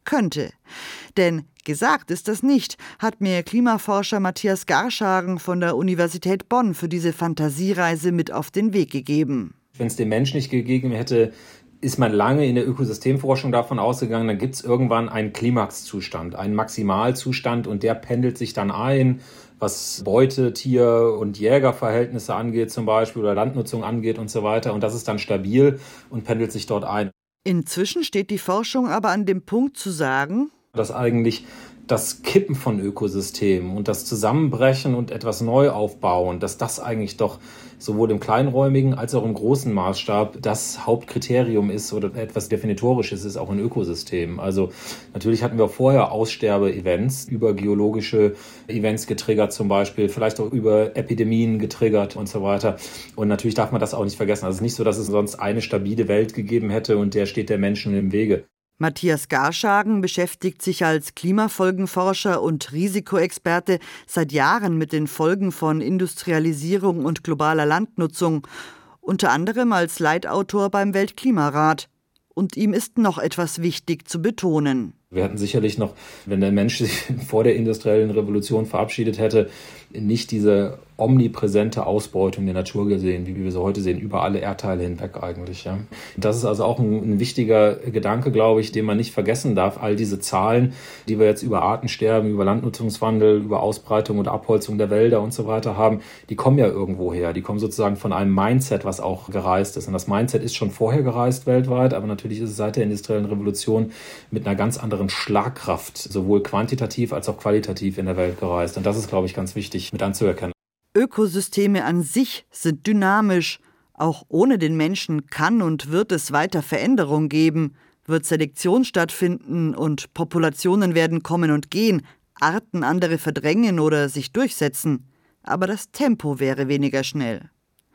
könnte. Denn gesagt ist das nicht, hat mir Klimaforscher Matthias Garschagen von der Universität Bonn für diese Fantasiereise mit auf den Weg gegeben. Wenn es den Menschen nicht gegeben hätte, ist man lange in der Ökosystemforschung davon ausgegangen, dann gibt es irgendwann einen Klimaxzustand, einen Maximalzustand und der pendelt sich dann ein, was Beute-, Tier- und Jägerverhältnisse angeht zum Beispiel oder Landnutzung angeht und so weiter. Und das ist dann stabil und pendelt sich dort ein. Inzwischen steht die Forschung aber an dem Punkt zu sagen, dass eigentlich das Kippen von Ökosystemen und das Zusammenbrechen und etwas neu aufbauen, dass das eigentlich doch sowohl im kleinräumigen als auch im großen Maßstab das Hauptkriterium ist oder etwas Definitorisches ist auch in Ökosystemen. Also natürlich hatten wir vorher Aussterbe-Events über geologische Events getriggert zum Beispiel, vielleicht auch über Epidemien getriggert und so weiter. Und natürlich darf man das auch nicht vergessen. Also es ist nicht so, dass es sonst eine stabile Welt gegeben hätte und der steht der Menschen im Wege. Matthias Garschagen beschäftigt sich als Klimafolgenforscher und Risikoexperte seit Jahren mit den Folgen von Industrialisierung und globaler Landnutzung, unter anderem als Leitautor beim Weltklimarat. Und ihm ist noch etwas wichtig zu betonen. Wir hätten sicherlich noch, wenn der Mensch sich vor der industriellen Revolution verabschiedet hätte, nicht diese omnipräsente Ausbeutung der Natur gesehen, wie wir sie heute sehen, über alle Erdteile hinweg eigentlich. Ja. Das ist also auch ein wichtiger Gedanke, glaube ich, den man nicht vergessen darf. All diese Zahlen, die wir jetzt über Artensterben, über Landnutzungswandel, über Ausbreitung und Abholzung der Wälder und so weiter haben, die kommen ja irgendwo her. Die kommen sozusagen von einem Mindset, was auch gereist ist. Und das Mindset ist schon vorher gereist weltweit, aber natürlich ist es seit der industriellen Revolution mit einer ganz anderen Schlagkraft, sowohl quantitativ als auch qualitativ in der Welt gereist. Und das ist, glaube ich, ganz wichtig mit anzuerkennen. Ökosysteme an sich sind dynamisch. Auch ohne den Menschen kann und wird es weiter Veränderung geben, wird Selektion stattfinden und Populationen werden kommen und gehen, Arten andere verdrängen oder sich durchsetzen. Aber das Tempo wäre weniger schnell.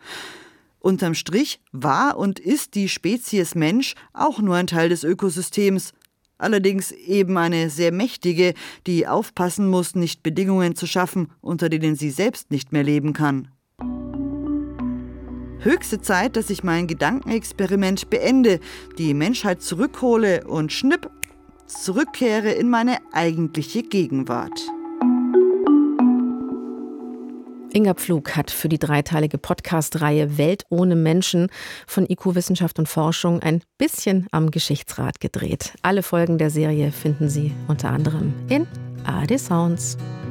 Unterm Strich war und ist die Spezies Mensch auch nur ein Teil des Ökosystems, allerdings eben eine sehr mächtige, die aufpassen muss, nicht Bedingungen zu schaffen, unter denen sie selbst nicht mehr leben kann. Höchste Zeit, dass ich mein Gedankenexperiment beende, die Menschheit zurückhole und schnipp, zurückkehre in meine eigentliche Gegenwart. Inga Pflug hat für die dreiteilige Podcast-Reihe Welt ohne Menschen von IQ Wissenschaft und Forschung ein bisschen am Geschichtsrad gedreht. Alle Folgen der Serie finden Sie unter anderem in ARD Sounds.